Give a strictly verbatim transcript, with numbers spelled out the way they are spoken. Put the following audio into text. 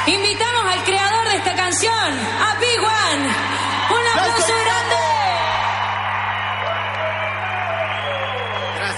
Invitamos al creador de esta canción, a Big Wave.